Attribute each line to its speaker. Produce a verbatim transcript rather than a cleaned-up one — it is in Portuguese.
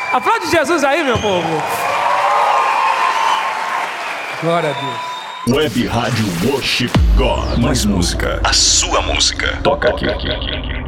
Speaker 1: Aplaude Jesus aí, meu povo. Glória a Deus.
Speaker 2: Web Rádio Worship God. Mais música. A sua música. Toca aqui, aqui, aqui.